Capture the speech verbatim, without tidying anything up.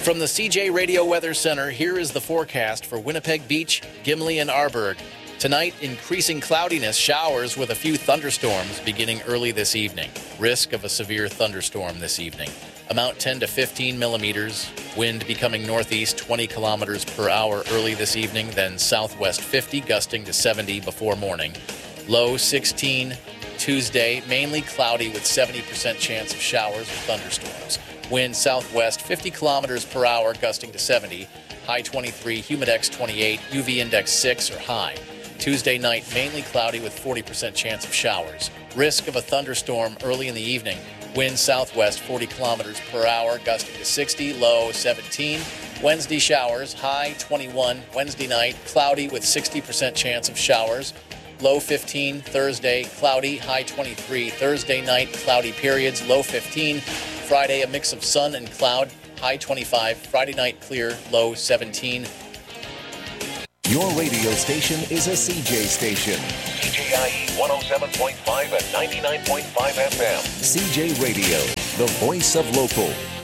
From the C J Radio Weather Center, here is the forecast for Winnipeg Beach, Gimli, and Arborg. Tonight, increasing cloudiness, showers with a few thunderstorms beginning early this evening. Risk of a severe thunderstorm this evening. Amount ten to fifteen millimeters. Wind becoming northeast twenty kilometers per hour early this evening, then southwest fifty, gusting to seventy before morning. Low sixteen. Tuesday, mainly cloudy with seventy percent chance of showers or thunderstorms. Wind southwest fifty kilometers per hour, gusting to seventy. High twenty-three, humidex twenty-eight, U V index six or high. Tuesday night, mainly cloudy with forty percent chance of showers. Risk of a thunderstorm early in the evening. Wind southwest forty kilometers per hour, gusting to sixty, low seventeen. Wednesday showers, high twenty-one. Wednesday night, cloudy with sixty percent chance of showers. Low fifteen. Thursday, cloudy, high twenty-three. Thursday night, cloudy periods, low fifteen. Friday, a mix of sun and cloud, high twenty-five. Friday night, clear, low seventeen. Your radio station is a C J station. C J I E one oh seven point five and ninety-nine point five F M. C J Radio, the voice of local.